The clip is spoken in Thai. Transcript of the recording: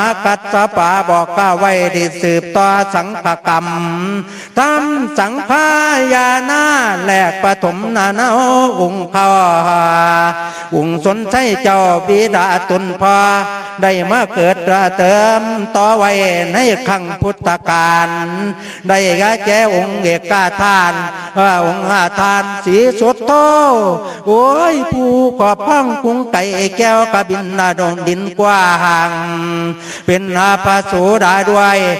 กัสสปะบอกก้าไว้ที่สืบต่อสังฆกรรมทำสังฆายานาแลกปฐมนานาองค์พ่อองค์สนใช้เจ้าบิดาตุนพอได้มาเกิดเติมต่อไว้ในครั้งพุทธกาลได้กะแก่องค์เอกทานองค์ทานสีสุดโตโอ้ยผู้ขอบพ้องกรุงไก่แก้วกบินนาดงดินกว้างเป็นพระโสดาด้วย